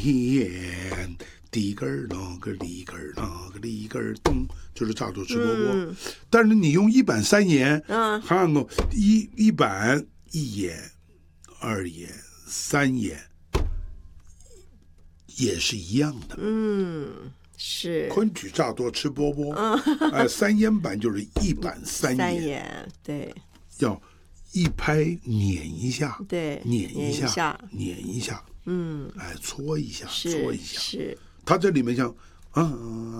眼，地根儿那个里根儿那个里根儿咚，就是差不多吃饽饽。但是你用一板三眼，还有一板一眼、二眼、三眼，也是一样的。 是昆曲差不多吃饽饽，三眼板就是一板三眼， 对， 要一拍捻一下， 对， 捻一下，搓一下， 是它这里面像